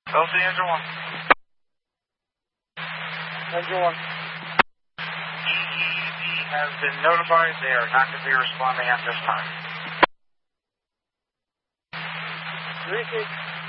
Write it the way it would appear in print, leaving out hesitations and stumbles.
LC Engine 1. Engine 1. EEED has been notified. They are not going to be responding at this time. 3-6.